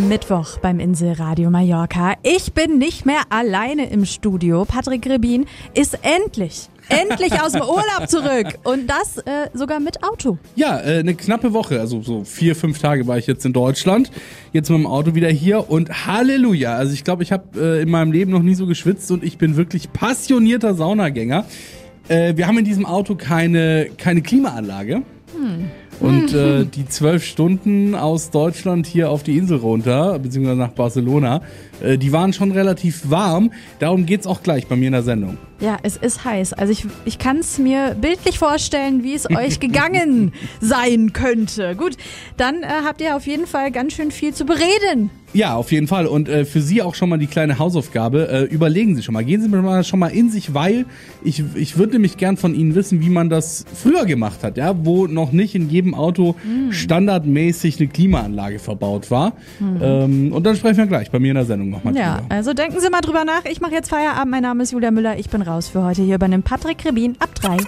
Mittwoch beim Inselradio Mallorca. Ich bin nicht mehr alleine im Studio. Patrick Rebin ist endlich aus dem Urlaub zurück. Und das sogar mit Auto. Ja, eine knappe Woche, also so 4-5 Tage war ich jetzt in Deutschland. Jetzt mit dem Auto wieder hier und Halleluja. Also ich glaube, ich habe in meinem Leben noch nie so geschwitzt und ich bin wirklich passionierter Saunagänger. Wir haben in diesem Auto keine Klimaanlage. Und die 12 Stunden aus Deutschland hier auf die Insel runter, beziehungsweise nach Barcelona, die waren schon relativ warm. Darum geht's auch gleich bei mir in der Sendung. Ja, es ist heiß. Also ich kann es mir bildlich vorstellen, wie es euch gegangen sein könnte. Gut, dann habt ihr auf jeden Fall ganz schön viel zu bereden. Ja, auf jeden Fall. Und für Sie auch schon mal die kleine Hausaufgabe. Überlegen Sie schon mal. Gehen Sie schon mal in sich, weil ich würde nämlich gern von Ihnen wissen, wie man das früher gemacht hat, ja, wo noch nicht in jedem Auto standardmäßig eine Klimaanlage verbaut war. Und dann sprechen wir gleich bei mir in der Sendung nochmal drüber. Ja, also denken Sie mal drüber nach. Ich mache jetzt Feierabend. Mein Name ist Julia Müller. Ich bin raus für heute. Hier übernimmt Patrick Rebin ab 3.